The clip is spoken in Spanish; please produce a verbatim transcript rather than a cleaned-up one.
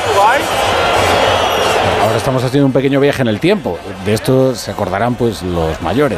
Ahora estamos haciendo un pequeño viaje en el tiempo. De esto se acordarán pues los mayores.